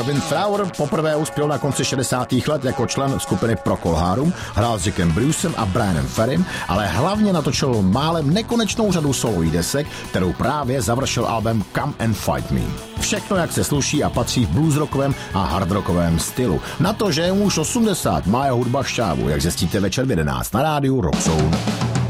Robin Trower poprvé uspěl na konci 60. let jako člen skupiny Procol Harum, hrál s Jackem Brucem a Brianem Ferrym, ale hlavně natočil málem nekonečnou řadu solových desek, kterou právě završil album Come and Fight Me. Všechno, jak se sluší a patří v bluesrockovém a hardrockovém stylu. Na to, že je mu už 80, má jeho hudba šťávu, jak zjistíte večer v 11 na rádiu Rock Zone.